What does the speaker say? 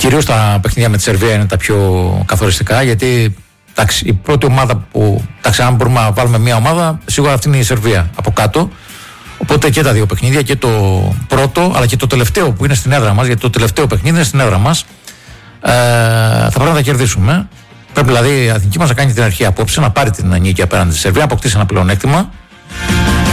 κυρίως τα παιχνίδια με τη Σερβία είναι τα πιο καθοριστικά, γιατί εντάξει, η πρώτη ομάδα που. Εντάξει, αν μπορούμε να βάλουμε μια ομάδα, σίγουρα αυτή είναι η Σερβία από κάτω. Οπότε και τα δύο παιχνίδια, και το πρώτο αλλά και το τελευταίο που είναι στην έδρα μας, γιατί το τελευταίο παιχνίδι είναι στην έδρα μας, θα πρέπει να τα κερδίσουμε. Πρέπει δηλαδή η Εθνική μας να κάνει την αρχή απόψε, να πάρει την νίκη απέναντι στη Σερβία, να αποκτήσει ένα πλεονέκτημα